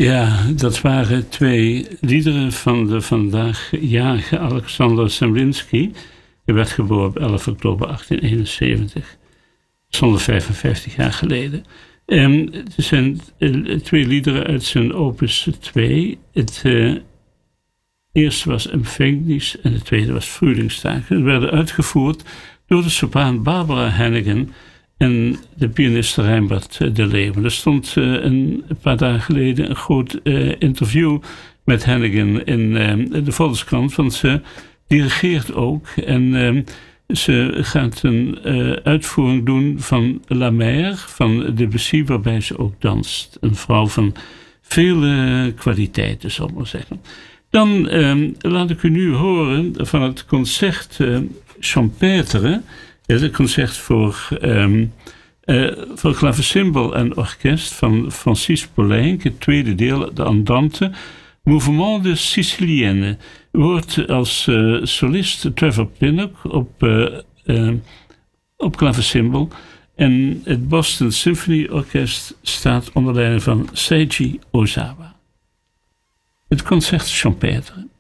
Ja, dat waren 2 liederen van de vandaag jarige Alexander Zemlinsky. Hij werd geboren op 11 oktober 1871. 155 jaar geleden. Het zijn 2 liederen uit zijn opus 2. Het eerste was Empfängnis en het tweede was Frühlingstag. Ze werden uitgevoerd door de sopraan Barbara Hannigan en de pianist Reinbert de Leeuwen. Er stond een paar dagen geleden een groot interview met Hannigan in de Volkskrant, want ze dirigeert ook en ze gaat een uitvoering doen van La Mer van Debussy, waarbij ze ook danst. Een vrouw van vele kwaliteiten, zal ik maar zeggen. Dan laat ik u nu horen van het concert Champêtre. Het concert voor klavecimbal en orkest van Francis Poulenc. Het tweede deel, de Andante. Mouvement de Sicilienne. Wordt als solist Trevor Pinnock op klavecimbal. En het Boston Symphony Orkest staat onder leiding van Seiji Ozawa. Het concert Champêtre.